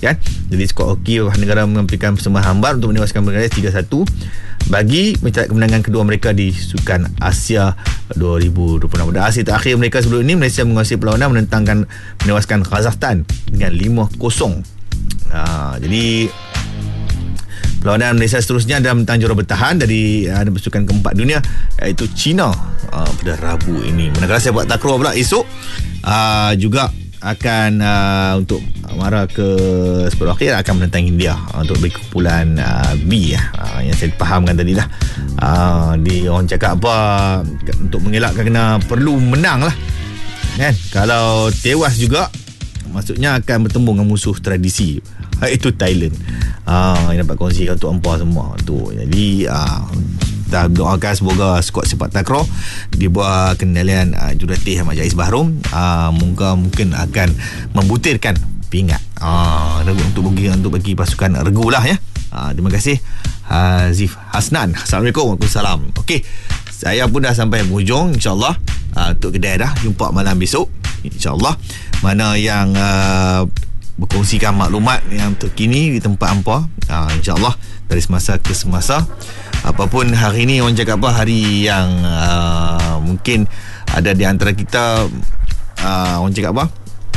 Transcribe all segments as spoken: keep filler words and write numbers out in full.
kan. Jadi skuad hoki negara memberikan persembahan hambar untuk menewaskan Bangladesh tiga satu bagi mencatat kemenangan kedua mereka di Sukan Asia dua ribu dua puluh enam. Pada hasil terakhir mereka sebelum ini, Malaysia menguasai perlawanan menentangkan menewaskan Kazakhstan dengan lima kosong. Ha, jadi perlawanan Malaysia seterusnya dalam tentang juara bertahan dari uh, pasukan keempat dunia, iaitu China uh, pada Rabu ini. Manakala sepak takraw pula esok uh, juga akan uh, untuk mara ke separuh akhir akan menentang India uh, untuk bagi kumpulan uh, B uh, yang saya fahamkan tadi lah. Uh, di orang cakap apa, untuk mengelakkan kena perlu menang lah kan. Kalau tewas juga maksudnya akan bertemu dengan musuh tradisi, iaitu Thailand. Ah, yang dapat kongsikan untuk hampa semua tu. Jadi ah, kita doakan semoga skuad sepak takraw di bawah kendalian uh, jurulatih Ahmad Jais Bahrom uh, moga mungkin akan membutirkan pingat ah, untuk bagi untuk bagi pasukan regu lah ya. Ah, terima kasih Hazif Hasnan. Assalamualaikum. Waalaikumsalam. Okey, saya pun dah sampai penghujung. InsyaAllah uh, untuk kedai dah jumpa malam besok InsyaAllah. Mana yang uh, berkongsikan maklumat yang terkini di tempat hampa, uh, InsyaAllah dari semasa ke semasa. Apapun hari ni, orang cakap apa, hari yang uh, mungkin ada di antara kita uh, orang cakap apa,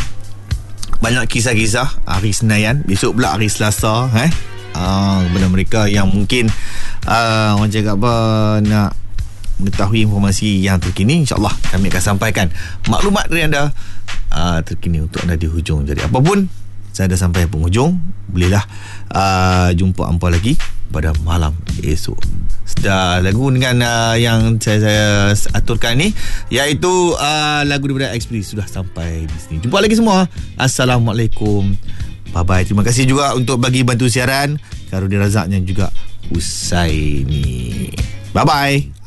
banyak kisah-kisah hari Senayan, besok pula hari Selasa eh uh, kepada mereka yang mungkin uh, orang cakap apa nak mengetahui informasi yang terkini, InsyaAllah kami akan sampaikan maklumat dari anda uh, terkini untuk anda di hujung. Jadi apapun, saya dah sampai penghujung. Bolehlah uh, jumpa hampa lagi pada malam esok. Sudah lagu dengan uh, yang saya, saya aturkan ni, iaitu uh, lagu daripada X P sudah sampai di sini. Jumpa lagi semua. Assalamualaikum. Bye bye. Terima kasih juga untuk bagi bantu siaran Karudin Razak yang juga usai ni. Bye bye.